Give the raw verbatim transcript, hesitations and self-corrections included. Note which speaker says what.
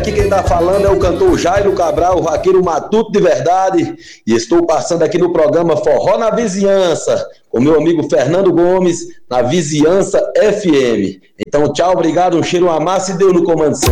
Speaker 1: aqui quem está falando é o cantor Jairo Cabral, o vaqueiro matuto de verdade, e estou passando aqui no programa Forró na Vizinhança, com meu amigo Fernando Gomes, na Vizinhança F M. Então, tchau, obrigado, um cheiro, uma massa e deu no comando sempre.